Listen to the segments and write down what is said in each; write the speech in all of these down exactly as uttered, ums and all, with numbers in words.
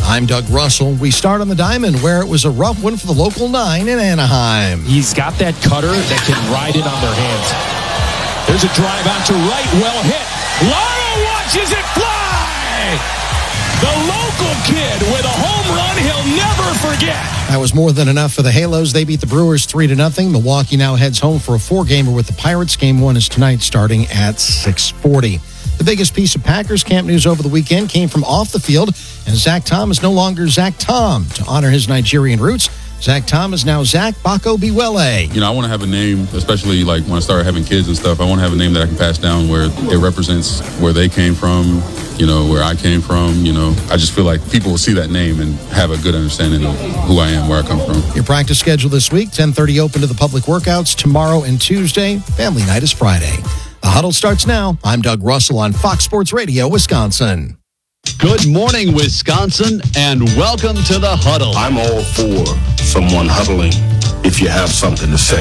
I'm Doug Russell. We start on the diamond where it was a rough one for the local nine in Anaheim. He's got that cutter that can ride it on their hands. There's a drive out to right, well hit. Lara watches it fly! The local kid with a home run he'll never forget. That was more than enough for the Halos. They beat the Brewers three to nothing. Milwaukee now heads home for a four-gamer with the Pirates. Game one is tonight starting at six forty. The biggest piece of Packers camp news over the weekend came from off the field, and Zach Tom is no longer Zach Tom. To honor his Nigerian roots, Zach Tom is now Zach Bako Biwele. You know, I want to have a name, especially like when I start having kids and stuff, I want to have a name that I can pass down where it represents where they came from, you know, where I came from, you know. I just feel like people will see that name and have a good understanding of who I am, where I come from. Your practice schedule this week, ten thirty open to the public workouts. Tomorrow and Tuesday, family night is Friday. The Huddle starts now. I'm Doug Russell on Fox Sports Radio, Wisconsin. Good morning, Wisconsin, and welcome to the Huddle. I'm all for someone huddling if you have something to say.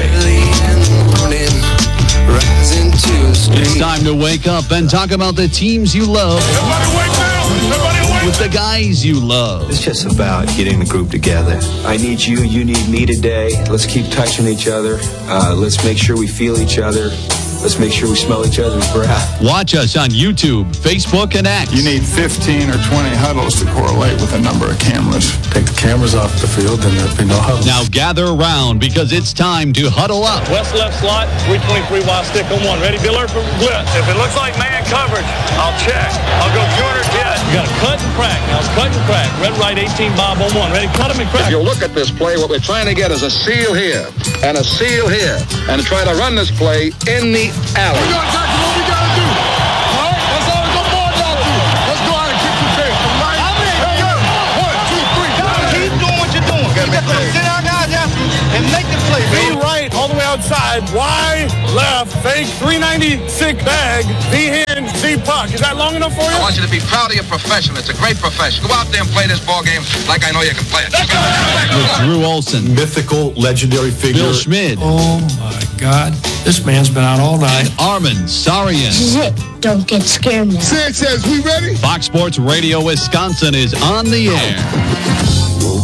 It's time to wake up and talk about the teams you love. Everybody wake up! Everybody wake up! With the guys you love. It's just about getting the group together. I need you, you need me today. Let's keep touching each other. Uh, let's make sure we feel each other. Let's make sure we smell each other's breath. Watch us on YouTube, Facebook, and X. You need fifteen or twenty huddles to correlate with a number of cameras. Take the cameras off the field and there'll be no huddles. Now gather around because it's time to huddle up. West left slot, three twenty-three wide stick on one. Ready, Biller for blitz. If it looks like man coverage, I'll check. I'll go two hundred jet. You got to cut and crack. Now it's cut and crack. Red, right, eighteen, Bob on one. Ready, cut him and crack. If you look at this play, what we're trying to get is a seal here and a seal here and try to run this play in the alley. We got exactly what we got to do. All right? That's all it's going to y'all do. Let's go out and kick the tape. Right? How many? Hey, yo. One, two, three. Keep doing what you're doing. You just going to sit our guys out and make the play. V right, all the way outside. Y left, fake, three ninety-six bag. V hand, Z puck. Is that long enough for you? I want you to be proud of your profession. It's a great profession. Go out there and play this ball game like I know you can play it. With Drew Olson, Mythical, legendary figure. Bill Schmid, Oh, my God. This man's been out all night. Armin Sarian. This is it. Don't get scared now. Sanchez, we ready? Fox Sports Radio Wisconsin is on the air.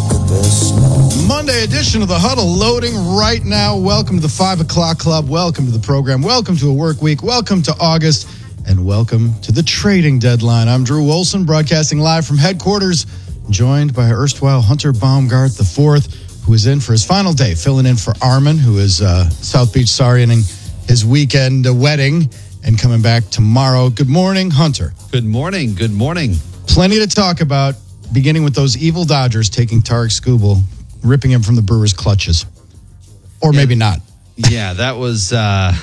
Monday edition of the Huddle loading right now. Welcome to the five o'clock Club. Welcome to the program. Welcome to a work week. Welcome to August. And welcome to the trading deadline. I'm Drew Olson, broadcasting live from headquarters, joined by erstwhile Hunter Baumgart the fourth, who is in for his final day, filling in for Armin, who is uh, South Beach Sarianing his weekend uh, wedding and coming back tomorrow. Good morning, Hunter. Good morning. Good morning. Plenty to talk about, beginning with those evil Dodgers taking Tarek Skubal, ripping him from the Brewers' clutches. Or yeah. maybe not. Yeah, that was... Uh...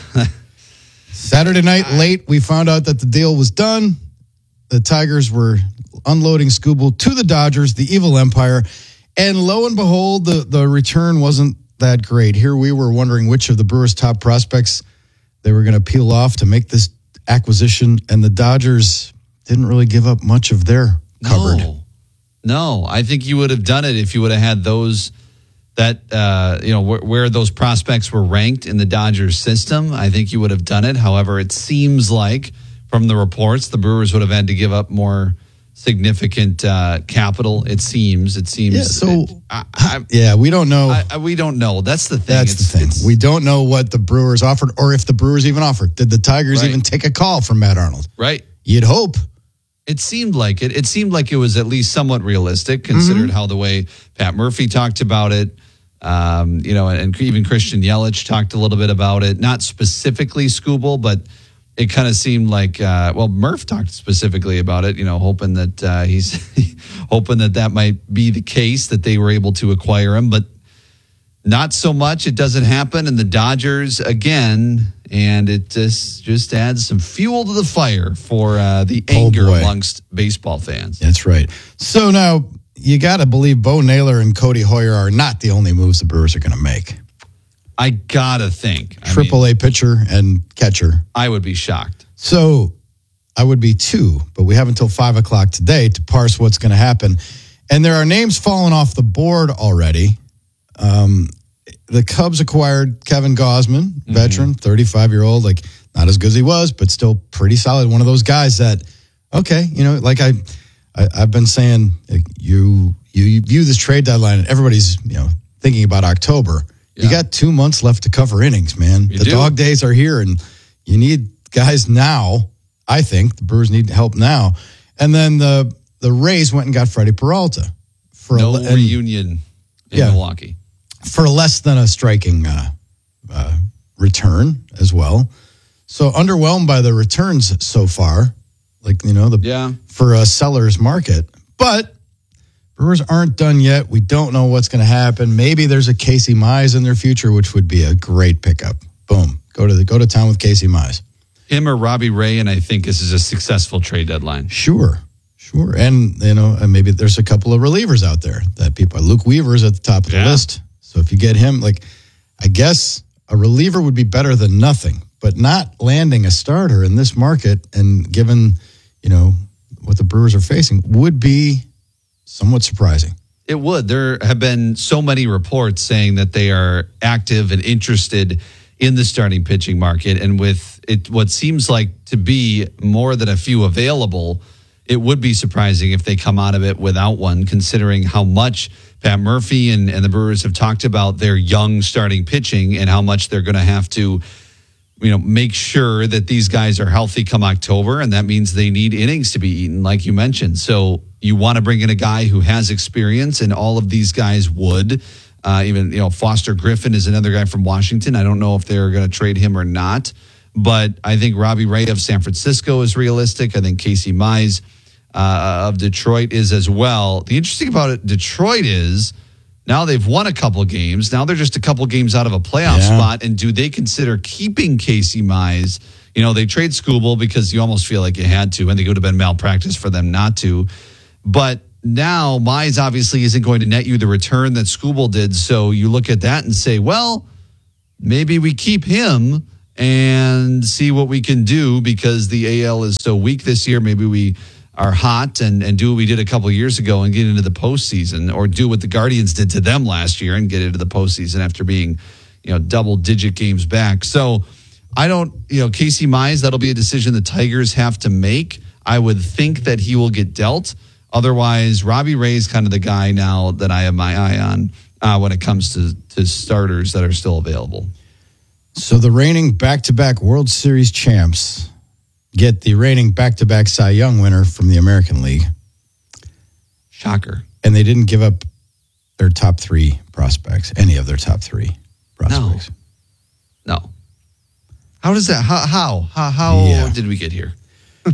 Saturday night, late, we found out that the deal was done. The Tigers were unloading Skubal to the Dodgers, the evil empire. And lo and behold, the, the return wasn't that great. Here we were wondering which of the Brewers' top prospects they were going to peel off to make this acquisition. And the Dodgers didn't really give up much of their cupboard. No. No, I think you would have done it if you would have had those that, uh, you know, where, where those prospects were ranked in the Dodgers system. I think you would have done it. However, it seems like from the reports, the Brewers would have had to give up more significant uh, capital. It seems. It seems. Yeah, so, it, I, I, yeah, we don't know. I, I, we don't know. That's the thing. That's it's, the thing. It's, we don't know what the Brewers offered or if the Brewers even offered. Did the Tigers right. even take a call from Matt Arnold? Right. You'd hope. It seemed like it. It seemed like it was at least somewhat realistic, considered mm-hmm. how the way Pat Murphy talked about it. Um, you know, and even Christian Yelich talked a little bit about it. Not specifically Skubal, but it kind of seemed like, uh, well, Murph talked specifically about it. You know, hoping that uh, he's hoping that that might be the case, that they were able to acquire him, but not so much. It doesn't happen, and the Dodgers again. And it just just adds some fuel to the fire for uh, the anger oh amongst baseball fans. That's right. So now you got to believe Bo Naylor and Cody Hoyer are not the only moves the Brewers are going to make. I got to think. I Triple mean, A pitcher and catcher. I would be shocked. So I would be too, but we have until five o'clock today to parse what's going to happen. And there are names falling off the board already. Um The Cubs acquired Kevin Gausman, mm-hmm. veteran, thirty-five-year-old, like not as good as he was, but still pretty solid. One of those guys that, okay, you know, like I, I I've been saying, like, you this trade deadline, and everybody's, you know, thinking about October. Yeah. You got two months left to cover innings, man. You the do. Dog days are here, and you need guys now. I think the Brewers need help now. And then the the Rays went and got Freddie Peralta for no a, and, reunion in yeah, Milwaukee for less than a striking uh, uh, return as well. So underwhelmed by the returns so far, like you know the yeah. for a seller's market, but. Brewers aren't done yet. We don't know what's going to happen. Maybe there's a Casey Mize in their future, which would be a great pickup. Boom. Go to the go to town with Casey Mize. Him or Robbie Ray, and I think this is a successful trade deadline. Sure. Sure. And, you know, maybe there's a couple of relievers out there that people Luke Weaver's at the top of the yeah. list. So if you get him, like, I guess a reliever would be better than nothing, but not landing a starter in this market and given, you know, what the Brewers are facing would be somewhat surprising. It would. There have been so many reports saying that they are active and interested in the starting pitching market. And with it, what seems like to be more than a few available, it would be surprising if they come out of it without one, considering how much Pat Murphy and, and the Brewers have talked about their young starting pitching and how much they're going to have to, you know, make sure that these guys are healthy come October. And that means they need innings to be eaten, like you mentioned. So you want to bring in a guy who has experience, and all of these guys would. Uh, even, you know, Foster Griffin is another guy from Washington. I don't know if they're going to trade him or not, but I think Robbie Ray of San Francisco is realistic. I think Casey Mize uh, of Detroit is as well. The interesting about it, Detroit is now they've won a couple games. Now they're just a couple games out of a playoff yeah. spot. And do they consider keeping Casey Mize? You know, they trade Skubal because you almost feel like you had to, and they would have been malpractice for them not to. But now Mize obviously isn't going to net you the return that Skubal did. So you look at that and say, well, maybe we keep him and see what we can do because the A L is so weak this year. Maybe we are hot and, and do what we did a couple of years ago and get into the postseason, or do what the Guardians did to them last year and get into the postseason after being, you know, double digit games back. So I don't, you know, Casey Mize, that'll be a decision the Tigers have to make. I would think that he will get dealt. Otherwise, Robbie Ray is kind of the guy now that I have my eye on uh, when it comes to, to starters that are still available. So the reigning back-to-back World Series champs get the reigning back-to-back Cy Young winner from the American League. Shocker. And they didn't give up their top three prospects, any of their top three prospects. No. No. How does that, how, how, how, how yeah. did we get here?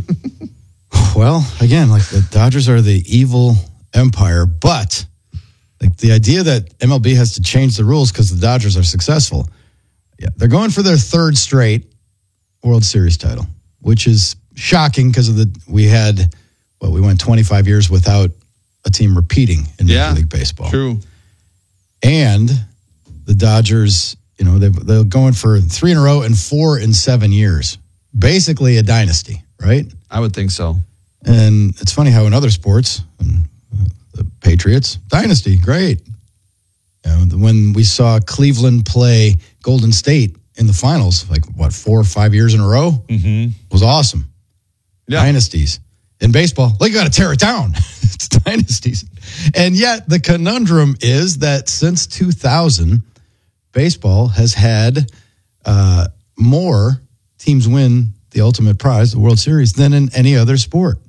Well, again, like the Dodgers are the evil empire, but like the idea that M L B has to change the rules because the Dodgers are successful. Yeah, they're going for their third straight World Series title, which is shocking because of the we had well, we went twenty-five years without a team repeating in Major yeah, League Baseball. True. And the Dodgers, you know, they've, they're going for three in a row and four in seven years. Basically a dynasty, right? I would think so. And it's funny how in other sports, the Patriots, dynasty, great. You know, when we saw Cleveland play Golden State in the finals, like what, four or five years in a row, mm-hmm. was awesome. Yeah. Dynasties. In baseball, like you got to tear it down. It's dynasties. And yet the conundrum is that since two thousand, baseball has had uh, more teams win the ultimate prize, the World Series, than in any other sport.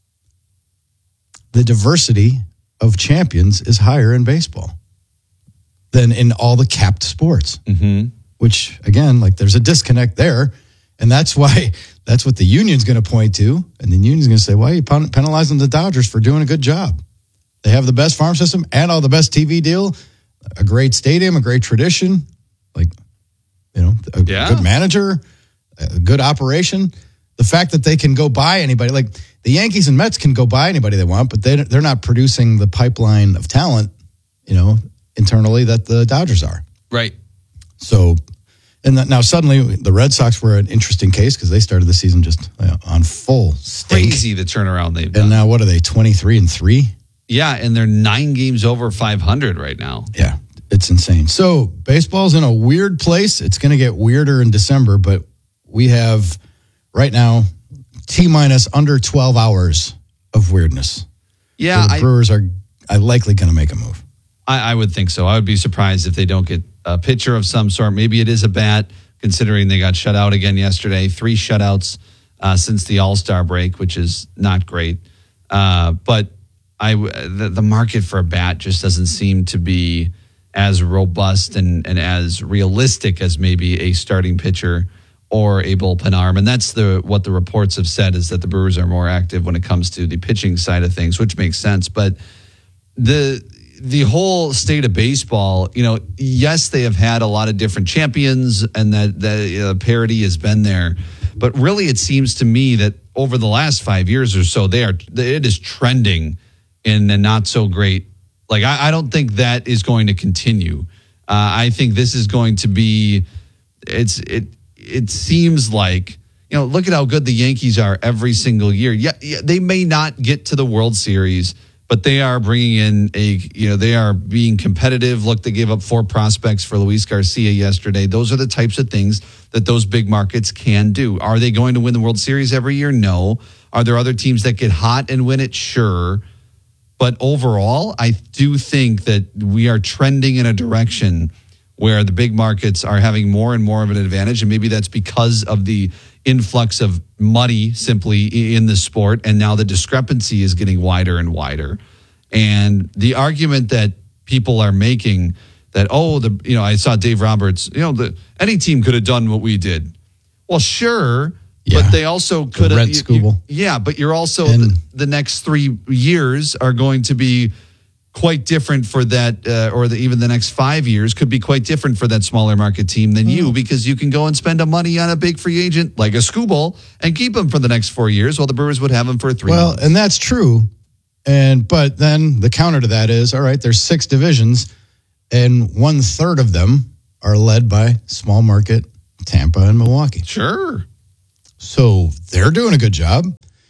The diversity of champions is higher in baseball than in all the capped sports, mm-hmm. which, again, like there's a disconnect there. And that's why that's what the union's going to point to. And the union's going to say, why are you penalizing the Dodgers for doing a good job? They have the best farm system and all the best T V deal, a great stadium, a great tradition, like, you know, a yeah. good manager, a good operation. The fact that they can go buy anybody, like the Yankees and Mets can go buy anybody they want, but they, they're not producing the pipeline of talent, you know, internally that the Dodgers are. Right. So, and now suddenly the Red Sox were an interesting case because they started the season just you know, on full stake. Crazy the turnaround they've done. And now what are they, twenty-three and three? Yeah, and they're nine games over five hundred right now. Yeah, it's insane. So baseball's in a weird place. It's going to get weirder in December, but we have right now T minus under twelve hours of weirdness. Yeah, so the I, Brewers are uh, likely going to make a move. I, I would think so. I would be surprised if they don't get a pitcher of some sort. Maybe it is a bat, considering they got shut out again yesterday. Three shutouts uh, since the All-Star break, which is not great. Uh, but I, the, the market for a bat just doesn't seem to be as robust and, and as realistic as maybe a starting pitcher or a bullpen arm. And that's the what the reports have said, is that the Brewers are more active when it comes to the pitching side of things, which makes sense. But the the whole state of baseball, you know, yes, they have had a lot of different champions and that the uh, parity has been there. But really, it seems to me that over the last five years or so, they are it is trending in a not so great. Like, I, I don't think that is going to continue. Uh, I think this is going to be. It's it. It seems like, you know, look at how good the Yankees are every single year. Yeah, yeah, they may not get to the World Series, but they are bringing in a, you know, they are being competitive. Look, they gave up four prospects for Luis Garcia yesterday. Those are the types of things that those big markets can do. Are they going to win the World Series every year? No. Are there other teams that get hot and win it? Sure. But overall, I do think that we are trending in a direction where the big markets are having more and more of an advantage. And maybe that's because of the influx of money simply in the sport. And now the discrepancy is getting wider and wider. And the argument that people are making that, oh, the you know, I saw Dave Roberts, you know, the any team could have done what we did. Well, sure. Yeah. But they also could have. Yeah, but you're also, the, the next three years are going to be quite different for that, uh, or the, even the next five years could be quite different for that smaller market team than mm. you, because you can go and spend a money on a big free agent like a Skubal and keep him for the next four years while the Brewers would have him for three Well, months. And that's true. And but then the counter to that is, all right, there's six divisions and one third of them are led by small market Tampa and Milwaukee. Sure. So they're doing a good job.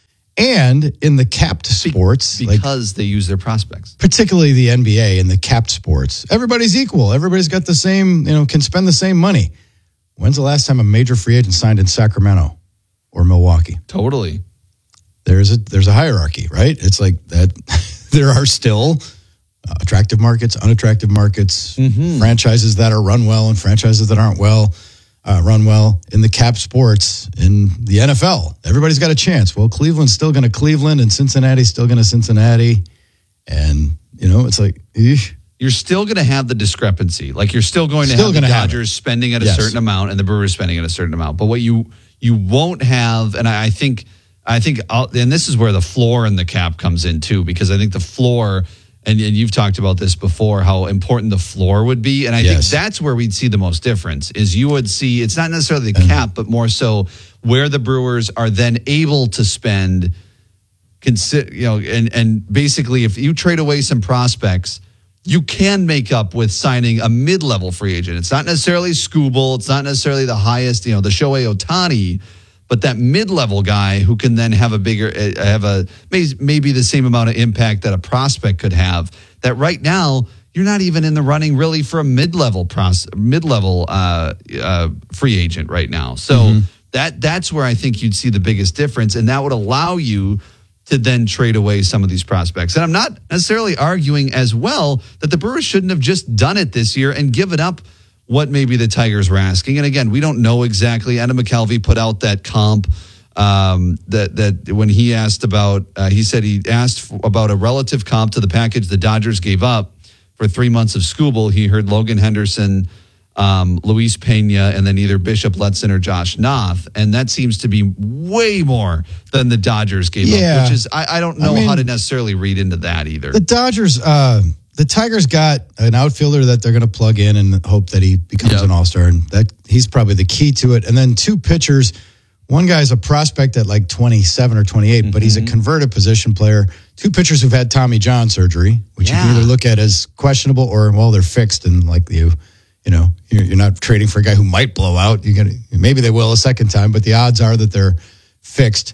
And in the capped sports, because like, they use their prospects, particularly the N B A and the capped sports, everybody's equal. Everybody's got the same, you know, can spend the same money. When's the last time a major free agent signed in Sacramento or Milwaukee? Totally. There's a there's a hierarchy, right? It's like that. There are still attractive markets, unattractive markets, mm-hmm. franchises that are run well and franchises that aren't well. Uh, run well in the cap sports in the N F L. Everybody's got a chance. Well, Cleveland's still going to Cleveland and Cincinnati's still going to Cincinnati. And, you know, it's like, eesh. You're still going to have the discrepancy. Like, you're still going to still have the Dodgers spending at a yes. certain amount and the Brewers spending at a certain amount. But what you you won't have, and I, I think, I think, I'll, and this is where the floor in the cap comes in too, because I think the floor, and, and you've talked about this before, how important the floor would be. And I yes. think that's where we'd see the most difference, is you would see, it's not necessarily the cap, but more so where the Brewers are then able to spend, consider, you know, and, and basically if you trade away some prospects, you can make up with signing a mid-level free agent. It's not necessarily Skubal. It's not necessarily the highest, you know, the Shohei Ohtani, but that mid-level guy who can then have a bigger, have a maybe the same amount of impact that a prospect could have. That right now you're not even in the running really for a mid-level pros, mid-level uh, uh, free agent right now. So mm-hmm. that that's where I think you'd see the biggest difference, and that would allow you to then trade away some of these prospects. And I'm not necessarily arguing as well that the Brewers shouldn't have just done it this year and given up what maybe the Tigers were asking. And again, we don't know exactly. Adam McCalvy put out that comp um, that that when he asked about, uh, he said he asked about a relative comp to the package the Dodgers gave up for three months of Skubal. He heard Logan Henderson, um, Luis Pena, and then either Bishop Letson or Josh Noth. And that seems to be way more than the Dodgers gave yeah. up, which is, I, I don't know I mean, how to necessarily read into that either. The Dodgers, uh, The Tigers got an outfielder that they're going to plug in and hope that he becomes yep. an all-star, and that he's probably the key to it. And then two pitchers. One guy's a prospect at like twenty-seven or twenty-eight, mm-hmm. but he's a converted position player. Two pitchers who've had Tommy John surgery, which yeah. you can either look at as questionable or, well, they're fixed, and like you, you know, you're, you're not trading for a guy who might blow out. You got maybe they will a second time, but the odds are that they're fixed.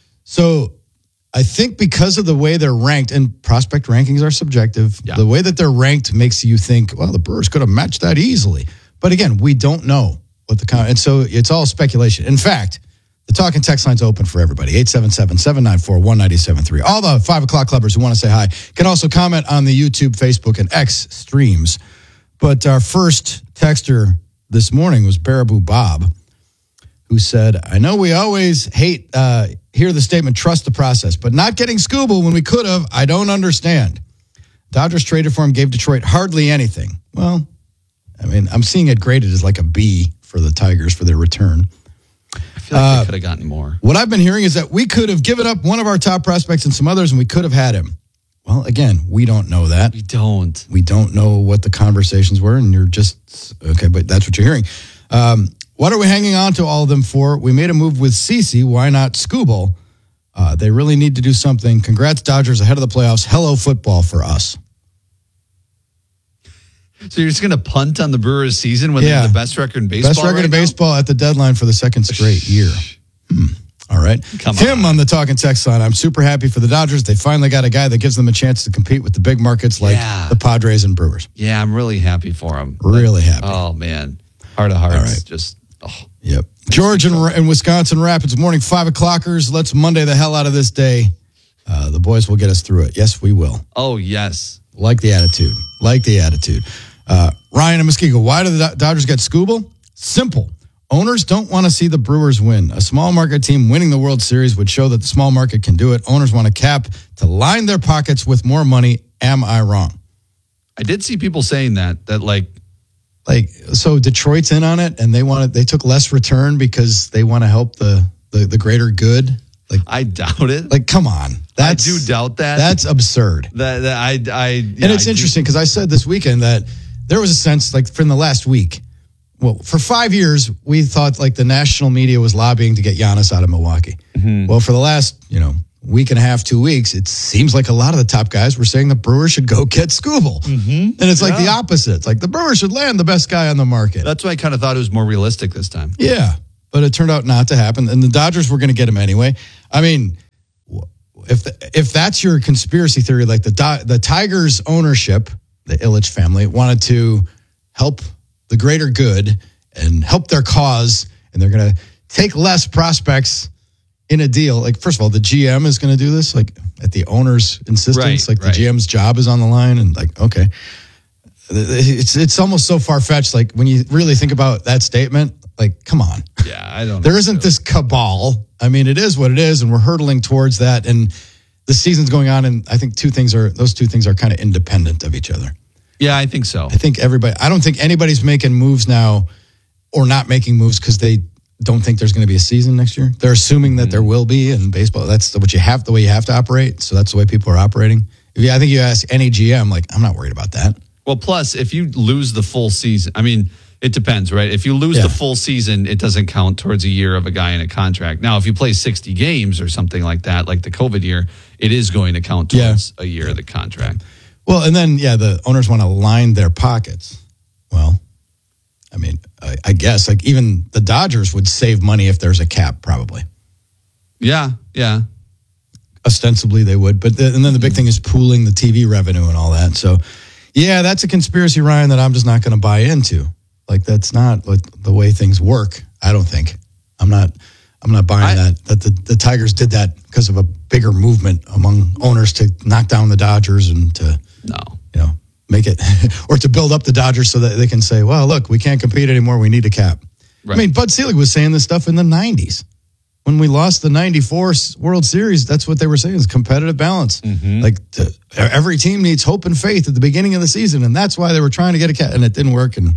So I think because of the way they're ranked, and prospect rankings are subjective, yeah. the way that they're ranked makes you think, well, the Brewers could have matched that easily. But again, we don't know what the – and so it's all speculation. In fact, The talking text line's open for everybody. eight seven seven, seven nine four, one nine seven three. All the five o'clock clubbers who want to say hi can also comment on the YouTube, Facebook, and X streams. But our first texter this morning was Baraboo Bob, who said, I know we always hate, uh, hear the statement, trust the process, but not getting Skubal when we could have, I don't understand. Dodgers traded for him, gave Detroit hardly anything. Well, I mean, I'm seeing it graded as like a B for the Tigers for their return. I feel like uh, they could have gotten more. What I've been hearing is that we could have given up one of our top prospects and some others, and we could have had him. Well, again, we don't know that. We don't. We don't know what the conversations were, and you're just, okay, but that's what you're hearing. Um, what are we hanging on to all of them for? We made a move with Cece. Why not Skubal? Uh, they really need to do something. Congrats, Dodgers, ahead of the playoffs. Hello, football for us. So you're just going to punt on the Brewers season when yeah. they have the best record in baseball? Best record right in now? baseball at the deadline for the second straight year. Hmm. All right. Come Tim on. on the talking text line. I'm super happy for the Dodgers. They finally got a guy that gives them a chance to compete with the big markets like yeah. the Padres and Brewers. Yeah, I'm really happy for him. Really happy. Oh, man. Heart of hearts. All right. Just, oh. Yep. George in, in Wisconsin Rapids, morning, five o'clockers. Let's Monday the hell out of this day. Uh, the boys will get us through it. Yes, we will. Oh, yes. Like the attitude. Like the attitude. Uh, Ryan and Muskego, why do the Dodgers get Skubal? Simple. Owners don't want to see the Brewers win. A small market team winning the World Series would show that the small market can do it. Owners want a cap to line their pockets with more money. Am I wrong? I did see people saying that, that like, like, so Detroit's in on it and they wanted, they took less return because they want to help the, the, the greater good. Like, I doubt it. Like, come on. That's, I do doubt that. That's absurd. That, that I, I, yeah, and it's I interesting because I said this weekend that there was a sense, like from the last week, well, for five years, we thought like the national media was lobbying to get Giannis out of Milwaukee. Mm-hmm. Well, for the last, you know, week and a half, two weeks, it seems like a lot of the top guys were saying the Brewers should go get Skubal. Mm-hmm. And it's like yeah. the opposite. It's like the Brewers should land the best guy on the market. That's why I kind of thought it was more realistic this time. Yeah, but it turned out not to happen. And the Dodgers were going to get him anyway. I mean, if the, if that's your conspiracy theory, like the the Tigers ownership, the Ilitch family, wanted to help the greater good and help their cause, and they're going to take less prospects in a deal. Like, first of all, the G M is going to do this, like at the owner's insistence, right, like the right. G M's job is on the line, and like, okay. It's it's almost so far-fetched, like when you really think about that statement, like, come on. Yeah, I don't know. There isn't this cabal. I mean, it is what it is, and we're hurtling towards that, and the season's going on, and I think two things are, those two things are kind of independent of each other. Yeah, I think so. I think everybody, I don't think anybody's making moves now or not making moves because they don't think there's going to be a season next year. They're assuming that mm-hmm. there will be in baseball. That's what you have, the way you have to operate. So that's the way people are operating. If you, I think you ask any G M, like, I'm not worried about that. Well, plus, if you lose the full season, I mean, it depends, right? If you lose Yeah. the full season, it doesn't count towards a year of a guy in a contract. Now, if you play sixty games or something like that, like the COVID year, it is going to count towards Yeah. a year of the contract. Well, and then, yeah, the owners want to line their pockets. Well, I mean, I, I guess like even the Dodgers would save money if there's a cap, probably. Yeah, yeah. Ostensibly they would. But the, and then the big thing is pooling the T V revenue and all that. So, yeah, that's a conspiracy, Ryan, that I'm just not going to buy into. Like, that's not like the way things work, I don't think. I'm not I'm not buying I, that, that the, the Tigers did that because of a bigger movement among owners to knock down the Dodgers and to, no. you know, make it, or to build up the Dodgers so that they can say, well, look, we can't compete anymore. We need a cap. Right. I mean, Bud Selig was saying this stuff in the nineties. When we lost the ninety-four World Series, that's what they were saying is competitive balance. Mm-hmm. Like to, every team needs hope and faith at the beginning of the season. And that's why they were trying to get a cap, and it didn't work. And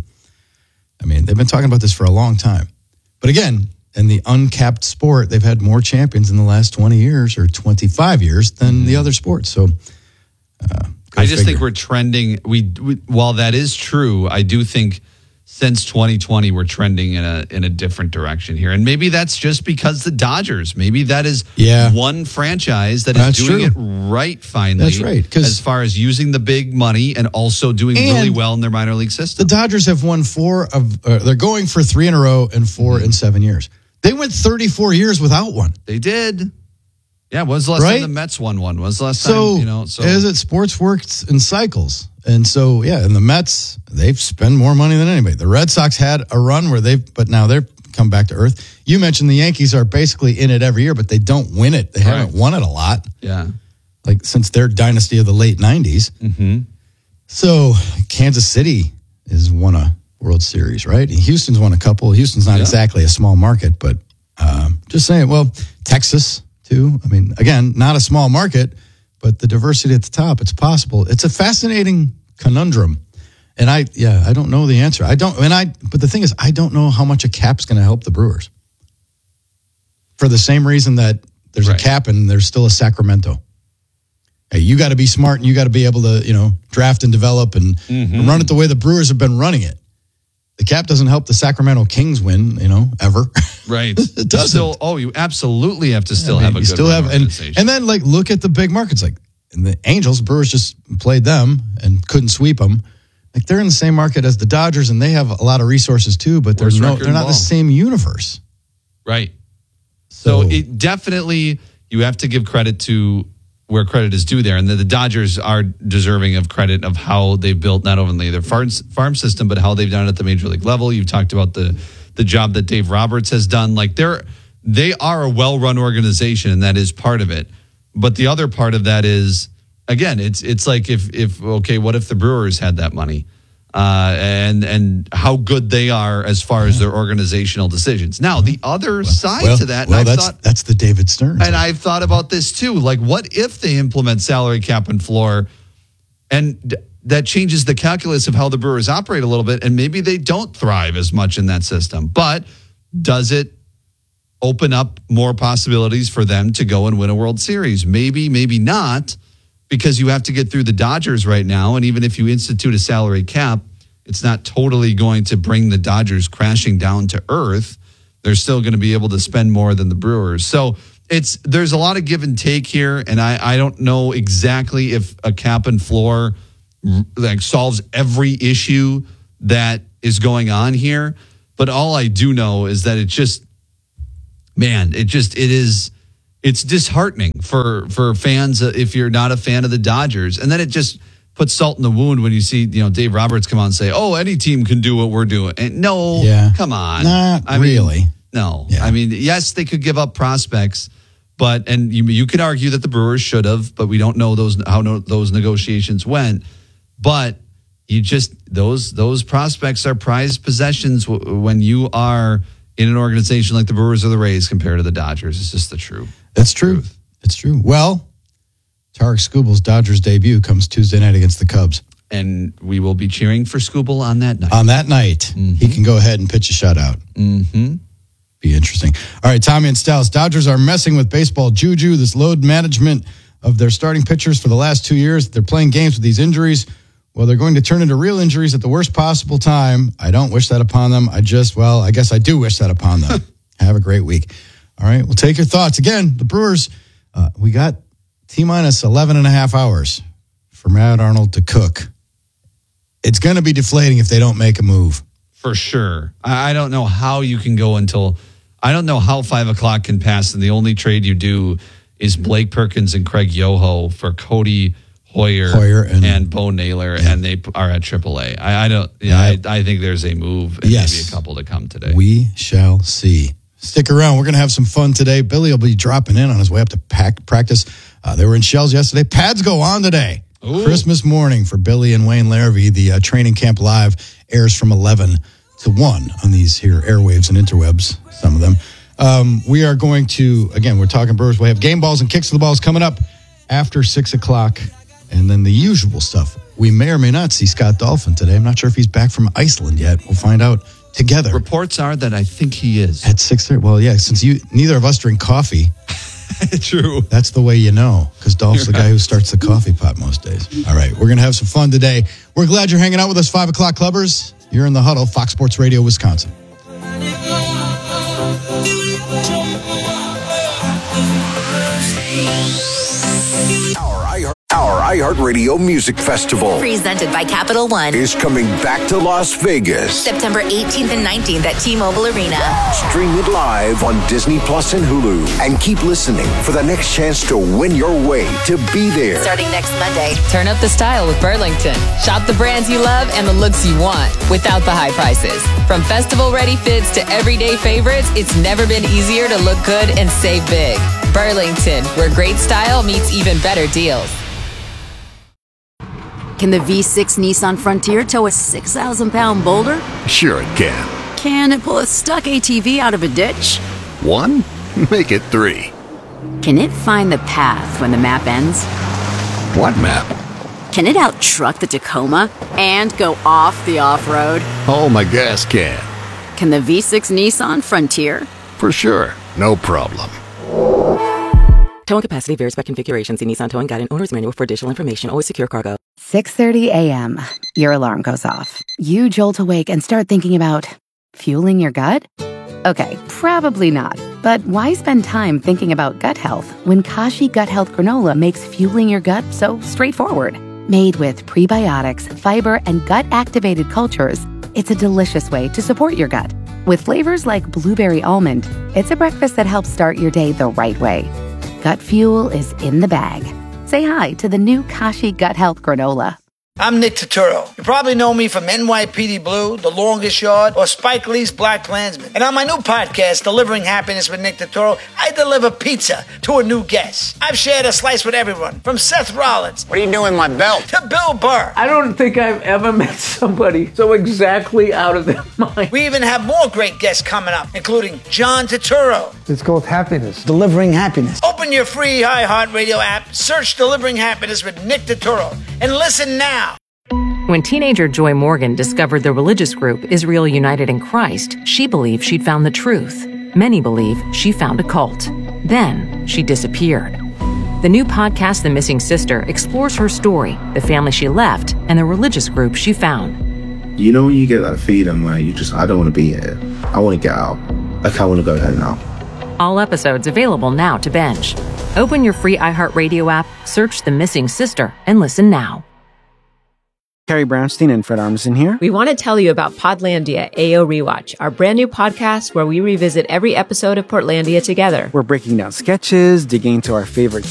I mean, they've been talking about this for a long time. But again, in the uncapped sport, they've had more champions in the last twenty years or twenty-five years than mm-hmm. the other sports. So uh, I just figure. think we're trending. We, we while that is true, I do think since twenty twenty we're trending in a in a different direction here, and maybe that's just because the Dodgers. Maybe that is yeah. one franchise that is that's doing true. it right. Finally, that's right. As far as using the big money and also doing and really well in their minor league system, the Dodgers have won four of. Uh, they're going for three in a row and four mm-hmm. in seven years. They went thirty-four years without one. They did. Yeah, when was the last right? time the Mets won one? When was the last so, time, you know? So is it sports works in cycles? And so, yeah, and the Mets, they've spent more money than anybody. The Red Sox had a run where they've, but now they're come back to earth. You mentioned the Yankees are basically in it every year, but they don't win it. They Correct. haven't won it a lot. Yeah. Like since their dynasty of the late nineties. Mm-hmm. So Kansas City has won a World Series, right? Houston's won a couple. Houston's not Yeah. exactly a small market, but um, just saying, well, Texas too. I mean, again, not a small market, but the diversity at the top, it's possible. It's a fascinating conundrum. And I, yeah, I don't know the answer. I don't, and I, but the thing is, I don't know how much a cap's going to help the Brewers. For the same reason that there's Right. a cap and there's still a Sacramento. Hey, you got to be smart and you got to be able to, you know, draft and develop and, Mm-hmm. and run it the way the Brewers have been running it. The cap doesn't help the Sacramento Kings win, you know, ever. Right. It doesn't. Still, oh, you absolutely have to still I mean, have a you good still have, and, organization. and then like look at the big markets, like and the Angels. Brewers just played them and couldn't sweep them. Like they're in the same market as the Dodgers, and they have a lot of resources too, but they're Worst no, record they're in not the ball. same universe. Right. So, So- it definitely, you have to give credit to where credit is due there. And the, the Dodgers are deserving of credit of how they've built not only their farm, farm system, but how they've done it at the major league level. You've talked about the the job that Dave Roberts has done. Like they're, they are a well-run organization, and that is part of it. But the other part of that is, again, it's it's like if, if okay, what if the Brewers had that money? Uh, and and how good they are as far as their organizational decisions. Now, the other side Well, to that, well, and I've that's thought, that's the David Stern. and I've thought about this too. Like, what if they implement salary cap and floor, and d- that changes the calculus of how the Brewers operate a little bit, and maybe they don't thrive as much in that system. But does it open up more possibilities for them to go and win a World Series? Maybe, maybe not, because you have to get through the Dodgers right now. And even if you institute a salary cap, it's not totally going to bring the Dodgers crashing down to earth. They're still going to be able to spend more than the Brewers. So it's there's a lot of give and take here. And I, I don't know exactly if a cap and floor like solves every issue that is going on here. But all I do know is that it just, man, it just, it is, it's disheartening for, for fans uh, if you're not a fan of the Dodgers. And then it just puts salt in the wound when you see, you know, Dave Roberts come out and say, oh, any team can do what we're doing. And no, Yeah. come on. Not I mean, really. no. Yeah. I mean, yes, they could give up prospects, but, and you, you could argue that the Brewers should have, but we don't know those, how no, those negotiations went. But you just, those, those prospects are prized possessions w- when you are in an organization like the Brewers or the Rays compared to the Dodgers. It's just the truth. That's true. It's true. Well, Tarek Skubal's Dodgers debut comes Tuesday night against the Cubs. And we will be cheering for Skubal on that night. On that night, Mm-hmm. he can go ahead and pitch a shutout. Mm-hmm. Be interesting. All right, Tommy and Styles. Dodgers are messing with baseball juju, this load management of their starting pitchers for the last two years. They're playing games with these injuries. Well, they're going to turn into real injuries at the worst possible time. I don't wish that upon them. I just, well, I guess I do wish that upon them. Have a great week. All right, we'll take your thoughts. Again, the Brewers, uh, we got T-minus eleven and a half hours for Matt Arnold to cook. It's going to be deflating if they don't make a move. For sure. I I don't know how you can go until, I don't know how five o'clock can pass and the only trade you do is Blake Perkins and Craig Yoho for Cody Hoyer, Hoyer and- and, Bo Naylor, Yeah. and they are at triple A. I, I don't, yeah, I, I think there's a move and Yes. maybe a couple to come today. We shall see. Stick around. We're going to have some fun today. Billy will be dropping in on his way up to pack practice. Uh, they were in Shells yesterday. Pads go on today. Ooh. Christmas morning for Billy and Wayne Larrabee. The uh, Training Camp Live airs from eleven to one on these here airwaves and interwebs, some of them. Um, we are going to, again, we're talking Brewers. We have game balls and kicks of the balls coming up after six o'clock. And then the usual stuff. We may or may not see Scott Dolphin today. I'm not sure if he's back from Iceland yet. We'll find out together. Reports are that I think he is. At six thirty. Well, yeah, since you neither of us drink coffee, True. that's the way you know, because Dolph's the guy who starts the coffee pot most days. All right, we're going to have some fun today. We're glad you're hanging out with us, five o'clock clubbers. You're in the huddle, Fox Sports Radio, Wisconsin. Our iHeartRadio Music Festival, presented by Capital One, is coming back to Las Vegas. September eighteenth and nineteenth at T-Mobile Arena. Stream it live on Disney Plus and Hulu. And keep listening for the next chance to win your way to be there. Starting next Monday. Turn up the style with Burlington. Shop the brands you love and the looks you want without the high prices. From festival-ready fits to everyday favorites, it's never been easier to look good and save big. Burlington, where great style meets even better deals. Can the V six Nissan Frontier tow a six thousand pound boulder? Sure it can. Can it pull a stuck A T V out of a ditch? One? Make it three. Can it find the path when the map ends? What map? Can it out-truck the Tacoma and go off the off-road? Oh, my gas can. Can the V six Nissan Frontier? For sure. No problem. Towing capacity varies by configuration. See Nissan Towing Guide and Owner's Manual for additional information. Always secure cargo. six thirty a.m. Your alarm goes off. You jolt awake and start thinking about fueling your gut? Okay, probably not. But why spend time thinking about gut health when Kashi Gut Health Granola makes fueling your gut so straightforward? Made with prebiotics, fiber, and gut-activated cultures, it's a delicious way to support your gut. With flavors like blueberry almond, it's a breakfast that helps start your day the right way. Gut fuel is in the bag. Say hi to the new Kashi Gut Health Granola. I'm Nick Turturro. You probably know me from N Y P D Blue, The Longest Yard, or Spike Lee's Black Klansman. And on my new podcast, Delivering Happiness with Nick Turturro, I deliver pizza to a new guest. I've shared a slice with everyone, from Seth Rollins. What are you doing with my belt? To Bill Burr. I don't think I've ever met somebody so exactly out of their mind. We even have more great guests coming up, including John Turturro. It's called Happiness. Delivering Happiness. Open your free iHeartRadio app, search Delivering Happiness with Nick Turturro, and listen now. When teenager Joy Morgan discovered the religious group Israel United in Christ, she believed she'd found the truth. Many believe she found a cult. Then she disappeared. The new podcast, The Missing Sister, explores her story, the family she left, and the religious group she found. You know when you get that feeling where you just, I don't want to be here. I want to get out. Like, I want to go home now. All episodes available now to binge. Open your free iHeartRadio app, search The Missing Sister, and listen now. Carrie Brownstein and Fred Armisen here. We want to tell you about Podlandia A O Rewatch, our brand new podcast where we revisit every episode of Portlandia together. We're breaking down sketches, digging into our favorite